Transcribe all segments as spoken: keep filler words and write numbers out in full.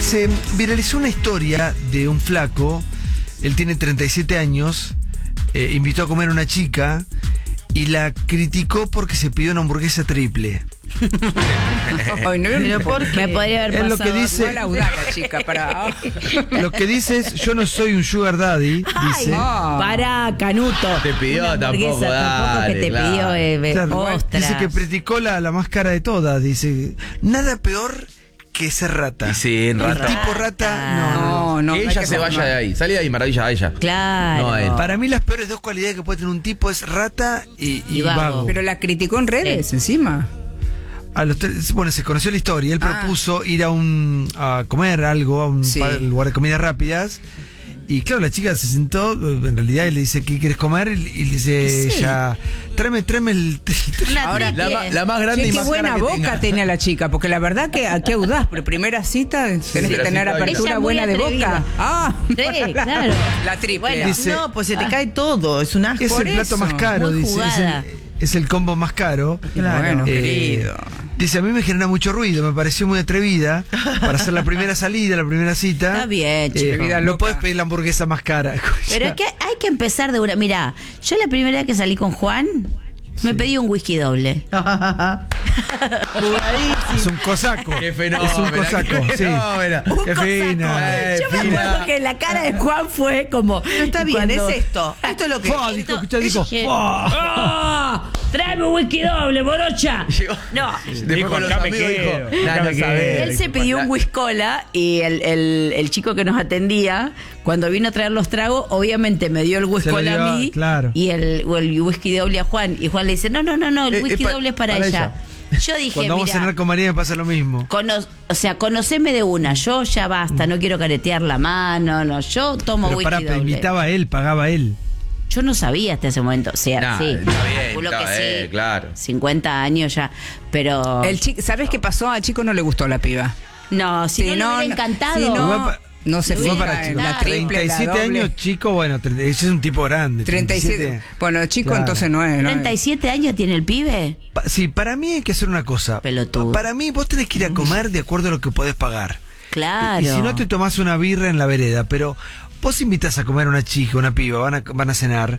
se viralizó una historia de un flaco, él tiene treinta y siete años, eh, invitó a comer a una chica y la criticó porque se pidió una hamburguesa triple. Ay, no, Pero ¿por qué? me podría haber Es lo pasado. que dice- No laudar la chica para. Lo que dice es, yo no soy un sugar daddy, dice. Ah. Pará, Canuto. Te pidió Una hamburguesa, tampoco, tampoco dale, que te claro. pidió, eh, Claro, ostras. dice que criticó la, la más cara de todas, dice, nada peor que ser rata. Y sí, El rata. tipo rata, no, no. No, no. que hay ella que se ser vaya mal. de ahí. Salí de ahí, maravilla a ella. Claro. No a él. Para mí las peores dos cualidades que puede tener un tipo es rata y, y Y vago. vago. Pero la criticó en redes encima. A los tres- bueno, se conoció la historia. Él Ah. propuso ir a un a comer algo, a un Sí. par- lugar de comidas rápidas. Y claro, la chica se sentó, en realidad él le dice, ¿qué quieres comer? Y y le dice Sí. ella, tráeme, tráeme el... Una Ahora, triple. La, ma- la más grande Che, y qué más buena cara que boca tenga. tenía la chica, porque la verdad que qué audaz, pero primera cita tenés que primera tener cita, apertura ella muy buena de atrevida. boca. Ah, Sí, la, claro. La triple. Bueno, Dice- no, pues se te cae todo, es un asco. Es Por el plato eso, más caro, muy dice. Es jugada. el, es el combo más caro. Claro, bueno, Eh, querido. Dice, a mí me genera mucho ruido, me pareció muy atrevida para hacer la primera salida, la primera cita. Está bien, chico. Vida no loca. puedes pedir la hamburguesa más cara. Pero es que hay que empezar de una. Mira, yo la primera vez que salí con Juan, me pedí un whisky doble. Es un cosaco. Qué fenómeno. Es un cosaco, qué sí. fenómeno. Qué fina. Eh, Yo me fina. acuerdo que la cara de Juan fue como. Pero está bien, cuando- es esto. Esto es lo que. Fua, dijo, escuchá, dijo, Dije, fua. ¡Ah! ¡Tráeme un whisky doble, morocha! Llegó- No. Después con los acá me amigos quedo, dijo, acá "Nah, me no quedo". sabés". Él se pidió un whiskola y el, el, el chico que nos atendía, cuando vino a traer los tragos, obviamente me dio el whiskola dio, a mí claro. y el, o el whisky doble a Juan. Y Juan le dice, no, no, no, no, el Eh, whisky es pa- doble es para, para ella. Yo dije, Cuando vamos a cenar mira, con María me pasa lo mismo. cono- o sea, conoceme de una, yo ya basta, no quiero caretear la mano, no, yo tomo Pero whisky para, doble. invitaba a él, pagaba él. Yo no sabía hasta ese momento, o sea, Nah, sí, está bien, calculo está que bien, sí, claro. cincuenta años ya, pero... El chico, ¿sabes qué pasó? Al chico no le gustó la piba. No, si Sí, no, le no, hubiera no, encantado. sí, no, Igual pa- no se Fue fue para para chicos. la triple, treinta y siete la doble. años, chico, bueno, treinta ese es un tipo grande. treinta y siete. Bueno, chico, Claro. entonces no es. ¿no? ¿treinta y siete años tiene el pibe? Pa- sí, para mí hay que hacer una cosa. Pelotudo. Para mí vos tenés que ir a comer de acuerdo a lo que podés pagar. Claro. Y si no te tomás una birra en la vereda, pero vos invitas a comer a una chica, una piba, van a, van a cenar,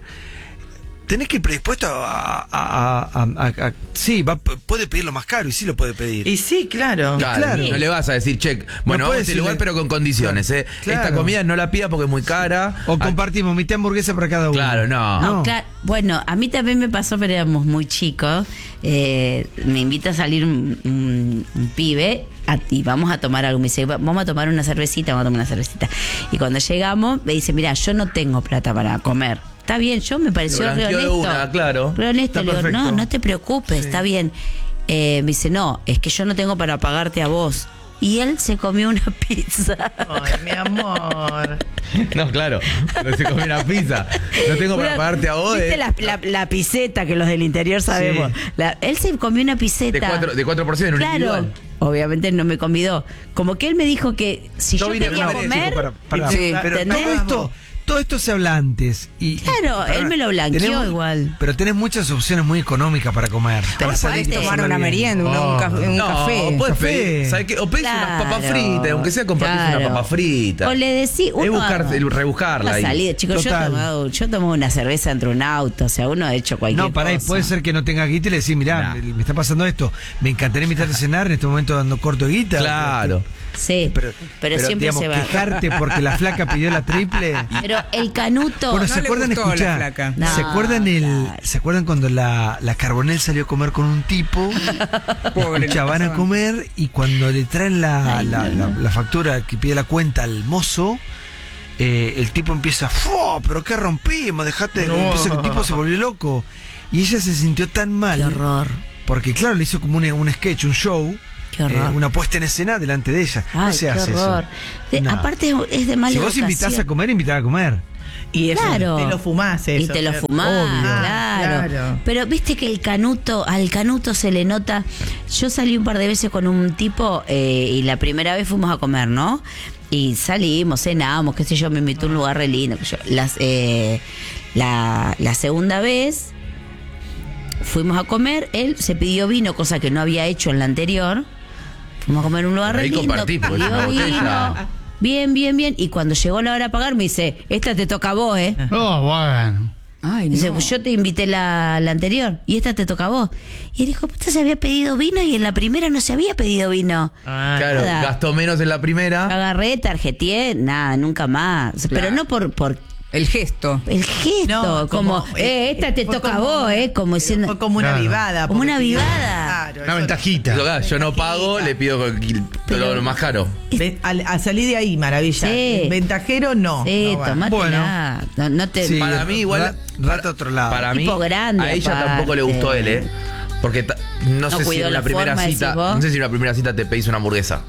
tenés que ir predispuesto a... a- a- a- a- a- sí, va, puede pedir lo más caro y sí lo puede pedir. Y sí, claro. Claro, Claro. no le vas a decir, che, bueno, vamos a puedes este decirle- lugar, pero con condiciones, ¿eh? Claro. Esta comida no la pida porque es muy cara. O Ah, compartimos mitad hamburguesa para cada uno. Claro, no. No, No. claro. Bueno, a mí también me pasó, pero éramos muy chicos. Eh, me invita a salir un, un- un pibe a- y vamos a tomar algo. Me dice, "Va- vamos a tomar una cervecita, vamos a tomar una cervecita. Y cuando llegamos, me dice, mira, yo no tengo plata para comer. Está bien, yo me pareció Lo re blanqueó de honesto. una, claro. Re honesto, Está le digo, perfecto. no, no te preocupes, está bien. Eh, me dice, no, es que yo no tengo para pagarte a vos. Y él se comió una pizza. Ay, mi amor. No, claro. No se comió una pizza. No tengo para Una- pagarte a vos. ¿Viste De, la, la, la piseta que los del interior sabemos? La- él se comió una piseta. de cuatro, de cuatro porciones en un Claro, individual. obviamente no me convidó. Como que él me dijo que si Yo yo, vine a quería comer, comer, Chico, para- para- Sí, pero ¿entendés? todo esto, todo esto se habla antes. Y, Claro, y- él me lo blanqueó tenemos- igual. Pero tenés muchas opciones muy económicas para comer. Para Aparte, salir y tomar Tomar pasarla una bien. merienda, una- un, Oh. café, un No, café. puedes Café. pedir, ¿sabes qué? O pedís unas Claro, papas fritas, aunque sea compartís claro. una papa frita. O le decís, Es uno buscar, haga- rebuscarla una ahí. salida, chicos, yo Total. tomo, yo tomo una cerveza entre un auto, o sea, uno ha hecho cualquier No, pará, y cosa. puede ser que no tenga guita y le decís, mirá, Nah. me, me está pasando esto. Me encantaría invitarte a cenar en este momento dando corto de guita. Claro. Sí, Pero, pero, siempre digamos, se va. quejarte porque la flaca pidió la triple. Pero el canuto. Bueno, no ¿se le acuerdan gustó la escuchar? flaca. ¿Se No, acuerdan el claro. ¿Se acuerdan cuando la, la Carbonell salió a comer con un tipo? Pobre, Escucha, le van a pasaban. comer y cuando le traen la, Ay, la, no, la- la factura que pide la cuenta al mozo, eh, el tipo empieza, ¡fu! ¿Pero qué rompimos? Dejate. No. Empieza, el tipo se volvió loco. Y ella se sintió tan mal. Qué horror. Porque, claro, le hizo como un, un sketch, un show. Qué horror. eh, una puesta en escena delante de ella. no Ay, se qué hace horror. eso. De- No. Aparte es de mala Si vos invitás educación. a comer, invitá a comer. Y eso, Claro. te lo fumás eso. Y te lo ¿cierto? fumás, Obvio. claro. Ah, claro. Pero viste que el canuto, al canuto se le nota. Yo salí un par de veces con un tipo eh, y la primera vez fuimos a comer, ¿no? Y salimos, cenamos, qué sé yo, me invitó a un lugar re lindo. qué sé yo. Las, eh, la, la segunda vez fuimos a comer, él se pidió vino, cosa que no había hecho en la anterior. Vamos a comer en un lugar Ahí re lindo. compartí, porque es pidió una botella. vino. Bien, bien, bien. Y cuando llegó la hora de pagar, me dice, esta te toca a vos, ¿eh? Oh, bueno. Ay, Dice, no. pues yo te invité la, la anterior y esta te toca a vos. Y él dijo, puta, se había pedido vino y en la primera no se había pedido vino. Ah, Claro, Nada. gastó menos en la primera. Agarré, tarjeteé, nada, nunca más. Pero Claro. no por, por El gesto. el gesto, No, como, como, eh, eh, esta te fue toca como- a vos, eh, como diciendo, Fue como una Claro. vivada. Como porque una pidió- vivada. Claro, Una eso- ventajita. Yo, yo no pago, le pido con- todo lo más caro. Ve- al- A, salir de ahí, maravilla. Sí. El ventajero, no. sí, no va. tomátela. No, no te... Sí, Para mí igual... ra- rata a otro lado. Para mí, Tipo grande, a ella aparte. tampoco le gustó él, ¿eh? Porque ta- no, No sé si cuidó en la la primera forma, decís cita... vos. No sé si en la primera cita te pedís una hamburguesa.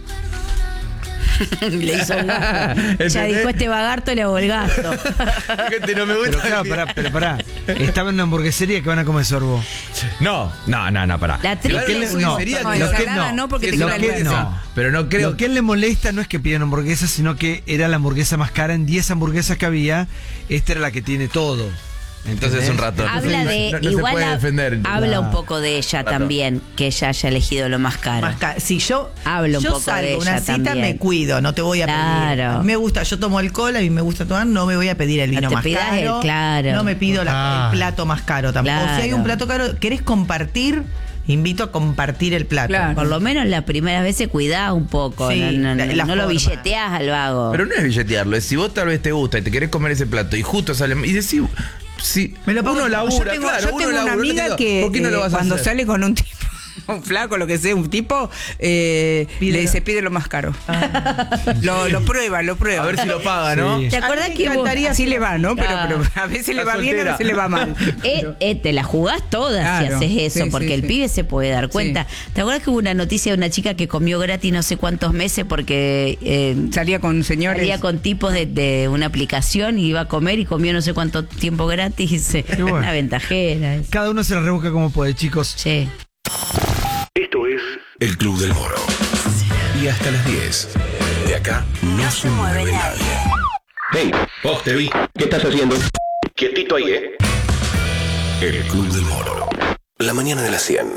Le hizo un gasto. Ya ¿Entendés? dijo, este vagarto le hago el gasto. Gente, no me Pero gusta. claro, pará, pero pará. Estaba en una hamburguesería que van a comer sorbo. No, no, no, no, pará. La Claro, triple- eso no, sería No, que- lo que ensalada no. no, porque que te es lo queda una el que hueso. no. Pero no creo Lo que a él le molesta no es que pidan hamburguesas, sino que era la hamburguesa más cara. En diez hamburguesas que había, esta era la que tiene todo. Entonces es un ratón. Habla de, No, no se igual puede ha- defender. habla un No. poco de ella Claro. también, que ella haya elegido lo más caro. Más ca- Si yo, Habla un yo poco salgo de a una ella cita, también. me cuido, no te voy a Claro. pedir. A mí me gusta, yo tomo alcohol, a mí me gusta tomar, no me voy a pedir el No vino te más pidas el- caro. claro. No me pido la- Ah. el plato más caro tampoco. Claro. Si hay un plato caro, ¿querés compartir? Invito a compartir el plato. Claro. Por lo menos las primeras veces cuidás un poco, Sí, no, no, la- no, la no lo forma. billeteás al vago. Pero no es billetearlo, es si vos tal vez te gusta y te querés comer ese plato y justo sale... Y decís, si Me lo pago uno yo. labura, Yo tengo, claro, yo uno tengo una labura, no te amiga digo, que ¿por qué no lo eh, vas a cuando hacer? sale con un tipo, un flaco, lo que sea, un tipo, eh, Pide le lo- dice, pide lo más caro. lo, lo prueba, lo prueba. A ver si lo paga, ¿no? Sí. ¿Te A mí acordás me que vos- encantaría Así le va, ¿no? Pero, Claro. pero a veces le La va bien, a soltera. veces le va mal. Eh, eh, te la jugás toda Claro, si haces eso, sí, porque sí, el sí. pibe se puede dar cuenta. ¿Te acuerdas que hubo una noticia de una chica que comió gratis no sé cuántos meses porque eh, Salía con señores. salía con tipos de, de una aplicación y iba a comer y comió no sé cuánto tiempo gratis? Y se, Qué bueno. Una ventajera. es- Cada uno se la rebusca como puede, chicos. Che. Esto es El Club del Moro. Y hasta las diez. De acá no, se mueve nadie. Hey, vos te vi. ¿Qué estás haciendo? Quietito ahí, ¿eh? El Club del Moro. La mañana de las cien.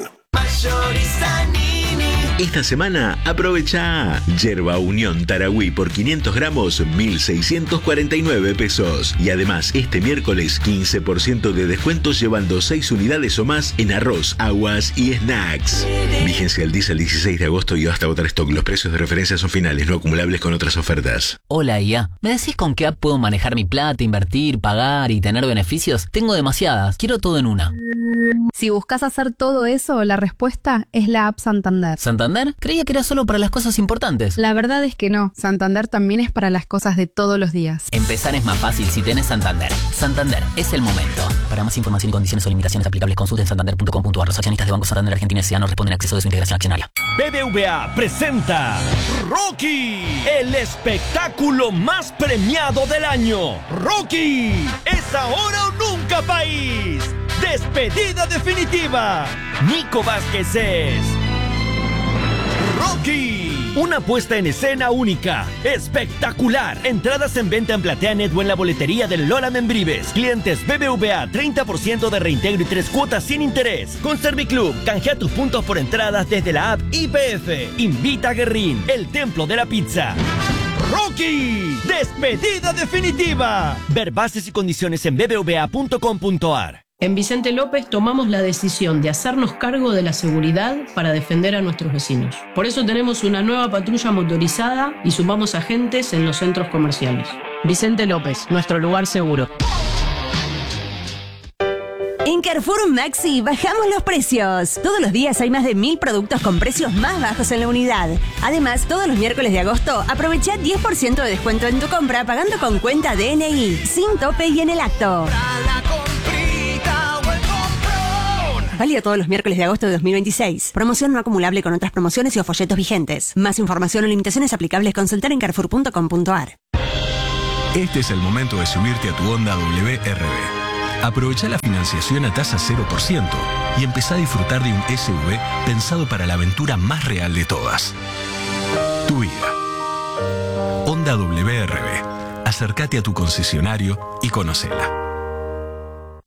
Esta semana aprovecha Yerba Unión Taragüí por quinientos gramos, mil seiscientos cuarenta y nueve pesos. Y además, este miércoles, quince por ciento de descuento llevando seis unidades o más en arroz, aguas y snacks. Vigencia el diésel el dieciséis de agosto y hasta agotar stock. Los precios de referencia son finales, no acumulables con otras ofertas. Hola I A, ¿me decís con qué app puedo manejar mi plata, invertir, pagar y tener beneficios? Tengo demasiadas, quiero todo en una. Si buscas hacer todo eso, la respuesta es la app Santander. ¿Santander? Creía que era solo para las cosas importantes. La verdad es que no, Santander también es para las cosas de todos los días. Empezar es más fácil si tenés Santander. Santander, es el momento. Para más información y condiciones o limitaciones aplicables, consulten santander punto com punto a r. Los accionistas de Banco Santander Argentina S A no responden a acceso de su integración accionaria. B B V A presenta Rocky, el espectáculo más premiado del año. Rocky, es ahora o nunca, país. Despedida definitiva. Nico Vázquez es Rocky, una puesta en escena única, espectacular. Entradas en venta en PlateaNet o en la boletería del Lola Membrives. Clientes B B V A, treinta por ciento de reintegro y tres cuotas sin interés. Con Serviclub, canjea tus puntos por entradas desde la app I P F. Invita a Guerrín, el templo de la pizza. Rocky, despedida definitiva. Ver bases y condiciones en b b v a punto com punto a r. En Vicente López tomamos la decisión de hacernos cargo de la seguridad para defender a nuestros vecinos. Por eso tenemos una nueva patrulla motorizada y sumamos agentes en los centros comerciales. Vicente López, nuestro lugar seguro. En Carrefour Maxi bajamos los precios. Todos los días hay más de mil productos con precios más bajos en la unidad. Además, todos los miércoles de agosto aprovecha diez por ciento de descuento en tu compra pagando con cuenta D N I, sin tope y en el acto. Válido todos los miércoles de agosto de dos mil veintiséis. Promoción no acumulable con otras promociones y o folletos vigentes. Más información o limitaciones aplicables consultar en carrefour punto com punto a r. Este es el momento de subirte a tu Honda W R B. Aprovecha la financiación a tasa cero por ciento y empezá a disfrutar de un S U V pensado para la aventura más real de todas. Tu vida. Honda W R B. Acércate a tu concesionario y conócela. ¿Cambiás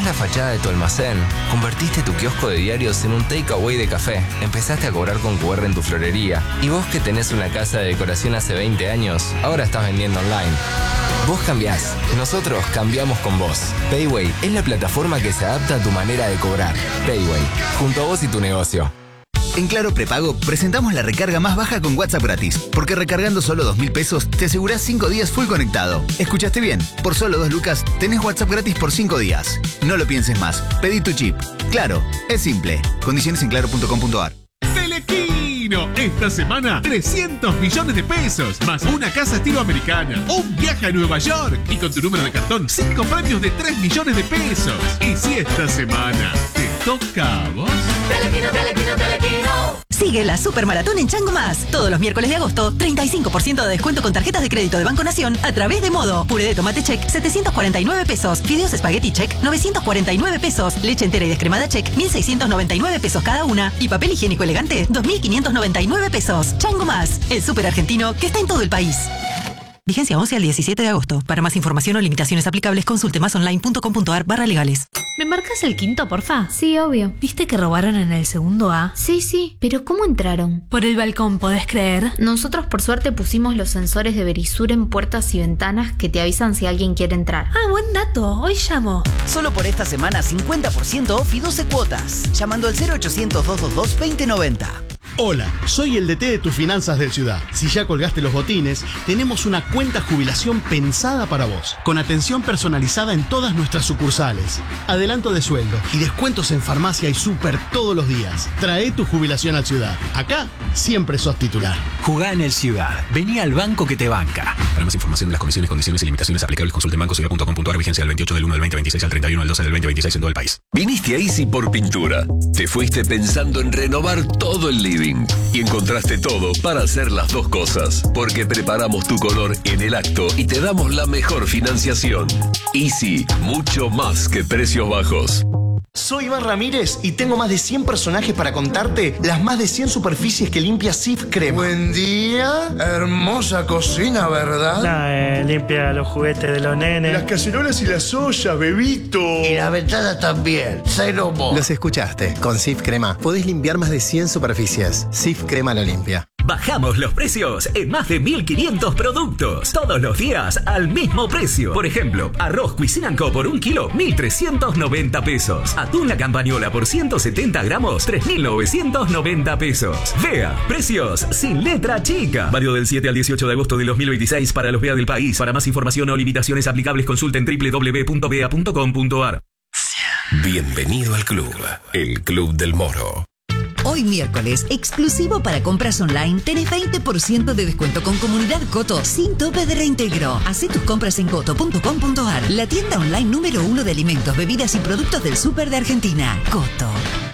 la fachada de tu almacén, convertiste tu kiosco de diarios en un takeaway de café, empezaste a cobrar con cu erre en tu florería, y vos que tenés una casa de decoración hace veinte años, ahora estás vendiendo online. Vos cambiás, nosotros cambiamos con vos. Payway es la plataforma que se adapta a tu manera de cobrar. Payway, junto a vos y tu negocio. En Claro Prepago presentamos la recarga más baja con WhatsApp gratis, porque recargando solo dos mil pesos te asegurás cinco días full conectado. ¿Escuchaste bien? Por solo dos lucas tenés WhatsApp gratis por cinco días. No lo pienses más, pedí tu chip. Claro, es simple. Condiciones en claro punto com punto a r. Telequino, esta semana trescientos millones de pesos, más una casa estilo americana, un viaje a Nueva York y con tu número de cartón cinco premios de tres millones de pesos. Y si esta semana te toca a vos... Telequino, Telequino, Telequino. Sigue la Supermaratón en Chango Más. Todos los miércoles de agosto, treinta y cinco por ciento de descuento con tarjetas de crédito de Banco Nación a través de Modo. Puré de tomate check, setecientos cuarenta y nueve pesos. Fideos espagueti check, novecientos cuarenta y nueve pesos. Leche entera y descremada check, mil seiscientos noventa y nueve pesos cada una. Y papel higiénico elegante, dos mil quinientos noventa y nueve pesos. Chango Más, el súper argentino que está en todo el país. Vigencia once al diecisiete de agosto. Para más información o limitaciones aplicables, consulte más online punto com punto a r barra legales. ¿Me marcas el quinto, porfa? Sí, obvio. ¿Viste que robaron en el segundo A? Sí, sí. Pero ¿cómo entraron? Por el balcón, ¿podés creer? Nosotros por suerte pusimos los sensores de Verisur en puertas y ventanas que te avisan si alguien quiere entrar. Ah, buen dato. Hoy llamo. Solo por esta semana cincuenta por ciento off y doce cuotas. Llamando al cero ochocientos, doscientos veintidós, veinte noventa. Hola, soy el D T de tus finanzas del Ciudad. Si ya colgaste los botines, tenemos una cuenta jubilación pensada para vos, con atención personalizada en todas nuestras sucursales, adelanto de sueldo y descuentos en farmacia y súper todos los días. Trae tu jubilación al Ciudad. Acá siempre sos titular. Jugá en el Ciudad. Vení al banco que te banca. Para más información de las condiciones, condiciones y limitaciones aplicables, consulte en banco ciudad punto com punto a r. Vigencia del veintiocho del uno del veinte veintiséis al treinta y uno del doce del veinte veintiséis en todo el país. Viniste a Easy por pintura. Te fuiste pensando en renovar todo el living y encontraste todo para hacer las dos cosas, porque preparamos tu color en el acto y te damos la mejor financiación. Easy, mucho más que precios bajos. Soy Iván Ramírez y tengo más de cien personajes para contarte las más de cien superficies que limpia Sif Crema. Buen día, hermosa cocina, ¿verdad? No, eh, limpia los juguetes de los nenes. Las cacerolas y las ollas, bebito. Y la ventana también, cero mo. Los escuchaste, con Sif Crema podés limpiar más de cien superficies. Sif Crema lo limpia. Bajamos los precios en más de mil quinientos productos. Todos los días al mismo precio. Por ejemplo, arroz Cuisine Co por un kilo, mil trescientos noventa pesos. Atún La Campañola por ciento setenta gramos, tres mil novecientos noventa pesos. Vea, precios sin letra chica. Válido del siete al dieciocho de agosto de dos mil veintiséis para los B E A del país. Para más información o limitaciones aplicables, consulten doble u doble u doble u punto bea punto com punto a r. Bienvenido al club, el Club del Moro. Hoy miércoles, exclusivo para compras online, tenés veinte por ciento de descuento con Comunidad Coto sin tope de reintegro. Hacé tus compras en coto punto com punto a r, la tienda online número uno de alimentos, bebidas y productos del súper de Argentina. Coto.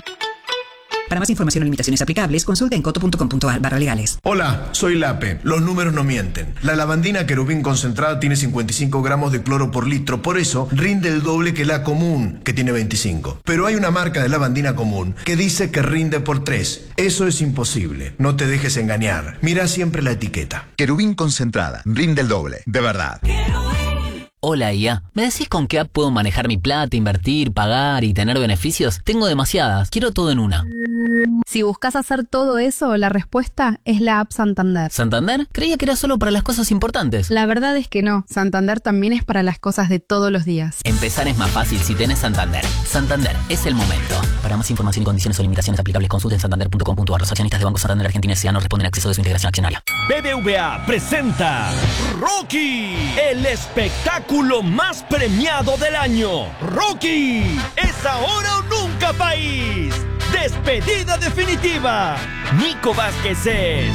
Para más información o limitaciones aplicables, consulta en coto punto com punto a r barra legales. Hola, soy Lape. Los números no mienten. La lavandina Querubín concentrada tiene cincuenta y cinco gramos de cloro por litro, por eso rinde el doble que la común, que tiene veinticinco. Pero hay una marca de lavandina común que dice que rinde por tres. Eso es imposible. No te dejes engañar. Mira siempre la etiqueta. Querubín concentrada, rinde el doble, de verdad. Hola I A, ¿me decís con qué app puedo manejar mi plata, invertir, pagar y tener beneficios? Tengo demasiadas, quiero todo en una. Si buscas hacer todo eso, la respuesta es la app Santander. ¿Santander? Creía que era solo para las cosas importantes. La verdad es que no, Santander también es para las cosas de todos los días. Empezar es más fácil si tenés Santander. Santander, es el momento. Para más información y condiciones o limitaciones aplicables, consulte en santander punto com punto a r. Los accionistas de Banco Santander Argentina S A no responden a acceso de su integración accionaria. B B V A presenta Rocky, el espectáculo más premiado del año. Rocky, es ahora o nunca, país. Despedida definitiva. Nico Vázquez es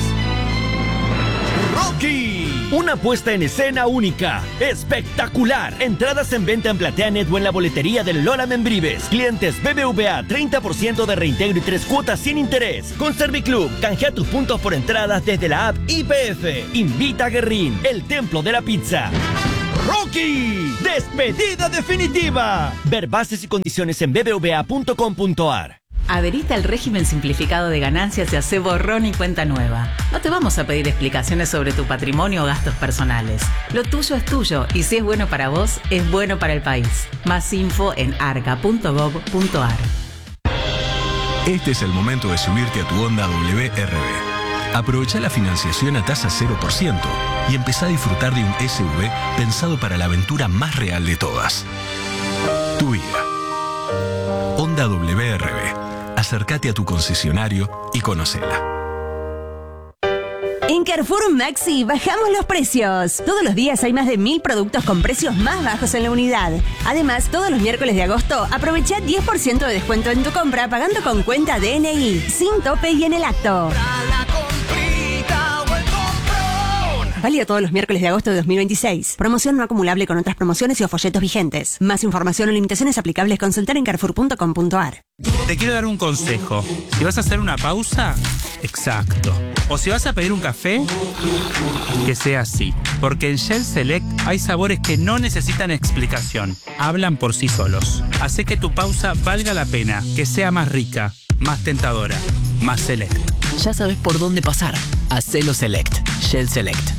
Rocky, una puesta en escena única, espectacular. Entradas en venta en PlateaNet o en la boletería del Lola Membrives. Clientes B B V A, treinta por ciento de reintegro y tres cuotas sin interés. Con Serviclub, canjea tus puntos por entradas desde la app I P F. Invita a Guerrín, el templo de la pizza. Rocky, despedida definitiva. Ver bases y condiciones en b b v a punto com punto a r. Adherite al régimen simplificado de ganancias y hace borrón y cuenta nueva. No te vamos a pedir explicaciones sobre tu patrimonio o gastos personales. Lo tuyo es tuyo y si es bueno para vos, es bueno para el país. Más info en arca punto gov punto ar. Este es el momento de subirte a tu Honda W R B. Aprovecha la financiación a tasa cero por ciento y empezá a disfrutar de un S U V pensado para la aventura más real de todas. Tu vida. Honda W R B. Acércate a tu concesionario y conócela. En Carrefour Maxi bajamos los precios. Todos los días hay más de mil productos con precios más bajos en la unidad. Además, todos los miércoles de agosto aprovecha diez por ciento de descuento en tu compra pagando con cuenta D N I, sin tope y en el acto. Válido todos los miércoles de agosto de dos mil veintiséis. Promoción no acumulable con otras promociones y o folletos vigentes. Más información o limitaciones aplicables consultar en carrefour punto com punto ar. Te quiero dar un consejo. Si vas a hacer una pausa, exacto. O si vas a pedir un café, que sea así. Porque en Shell Select hay sabores que no necesitan explicación. Hablan por sí solos. Hace que tu pausa valga la pena, que sea más rica, más tentadora, más select. Ya sabes por dónde pasar. Hacelo Select. Shell Select.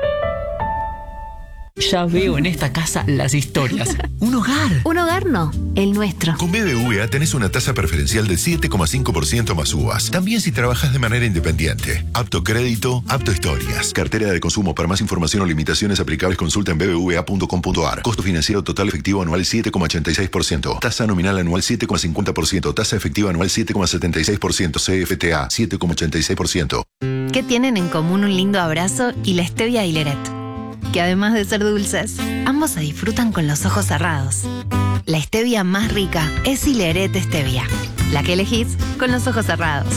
Ya veo en esta casa las historias. Un hogar. Un hogar no, el nuestro. Con B B V A tenés una tasa preferencial del siete coma cinco por ciento más U V As. También si trabajas de manera independiente. Apto crédito, apto historias. Cartera de consumo. Para más información o limitaciones aplicables consulta en b b v a punto com punto ar. Costo financiero total efectivo anual siete coma ochenta y seis por ciento. Tasa nominal anual siete coma cincuenta por ciento. Tasa efectiva anual siete coma setenta y seis por ciento. C F T A siete coma ochenta y seis por ciento. ¿Qué tienen en común un lindo abrazo y la stevia Hileret? Que además de ser dulces, ambos se disfrutan con los ojos cerrados. La stevia más rica es Hileret Stevia, la que elegís con los ojos cerrados.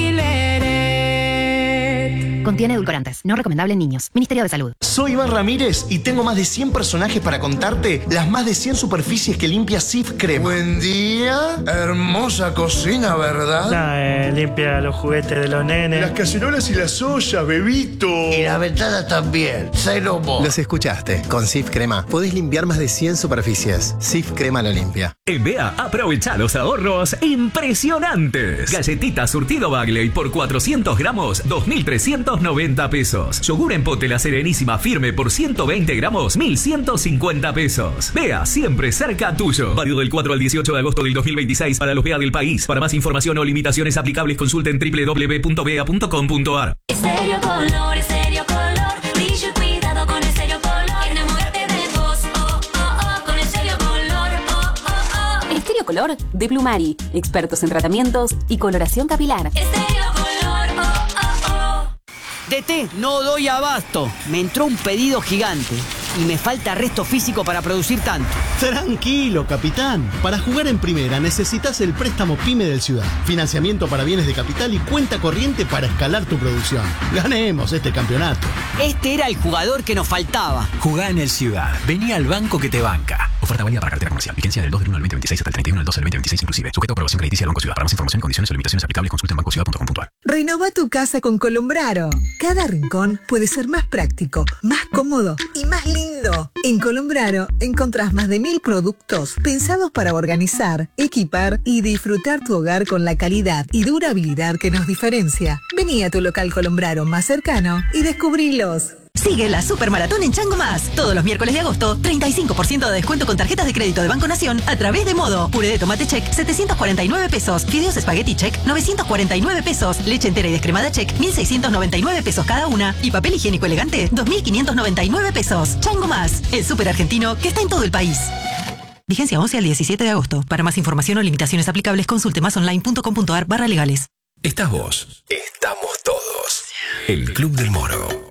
Hileret. Contiene edulcorantes, no recomendable en niños. Ministerio de Salud. Soy Iván Ramírez y tengo más de cien personajes para contarte las más de cien superficies que limpia Sif Crema. Buen día. Hermosa cocina, ¿verdad? No, eh, limpia los juguetes de los nenes. Las cacerolas y las ollas, bebito. Y la ventana también. Cero vos. Los escuchaste. Con Sif Crema podés limpiar más de cien superficies. Sif Crema la limpia. En B A aprovecha los ahorros impresionantes. Galletitas surtido Bagley por cuatrocientos gramos, dos mil trescientos noventa pesos. Yogur en pote La Serenísima Firme por ciento veinte gramos, mil ciento cincuenta pesos. B A siempre cerca tuyo. Válido del cuatro al dieciocho de agosto del dos mil veintiséis para los B A del país. Para más información o limitaciones aplicables consulten doble u doble u doble u punto b a punto com punto ar. Estéreo Color, Estéreo Color, brillo y cuidado con Estéreo Color. Enamórate de vos, oh, oh, oh, con Estéreo Color, oh, oh, oh. Estéreo Color de Plumari, expertos en tratamientos y coloración capilar. Estéreo Color, oh, oh, oh. D T, no doy abasto. Me entró un pedido gigante y me falta resto físico para producir tanto. Tranquilo, capitán. Para jugar en primera necesitas el préstamo PYME del Ciudad. Financiamiento para bienes de capital y cuenta corriente para escalar tu producción. Ganemos este campeonato. Este era el jugador que nos faltaba. Jugá en el Ciudad. Vení al banco que te banca. Oferta válida para cartera comercial. Vigencia del dos del uno al veinte veintiséis hasta el treinta y uno del doce del veinte veintiséis inclusive. Sujeto a aprobación crediticia del Banco Ciudad. Para más información, condiciones o limitaciones aplicables consulta en banco ciudad punto com punto ar. Renova tu casa con Colombraro. Cada rincón puede ser más práctico, más cómodo y más lindo. En Colombraro encontrás más de mil productos pensados para organizar, equipar y disfrutar tu hogar con la calidad y durabilidad que nos diferencia. Vení a tu local Colombraro más cercano y descubrilos. Sigue la Supermaratón en Chango Más. Todos los miércoles de agosto, treinta y cinco por ciento de descuento con tarjetas de crédito de Banco Nación a través de Modo. Puré de tomate check, setecientos cuarenta y nueve pesos. Fideos espagueti check, novecientos cuarenta y nueve pesos. Leche entera y descremada check, mil seiscientos noventa y nueve pesos cada una. Y papel higiénico elegante, dos mil quinientos noventa y nueve pesos. Chango Más, el súper argentino que está en todo el país. Vigencia once al diecisiete de agosto. Para más información o limitaciones aplicables, consulte masonline punto com punto ar barra legales. Estás vos. Estamos todos. El Club del Moro.